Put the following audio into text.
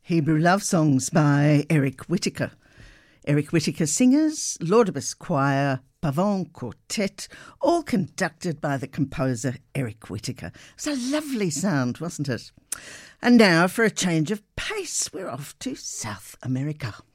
Hebrew Love Songs by Eric Whittaker. Eric Whittaker Singers, Laudibus Choir, Pavon Quartet, all conducted by the composer Eric Whittaker. It was a lovely sound, wasn't it? And now for a change of pace, we're off to South America.